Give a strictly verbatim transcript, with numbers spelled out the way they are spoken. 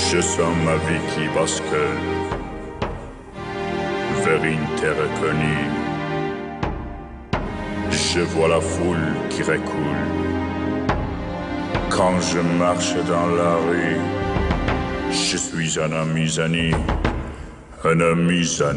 Je sens ma vie qui bascule vers une terre inconnue. Je vois la foule qui récoule. Quand je marche dans la rue, je suis un amusani, un amusani.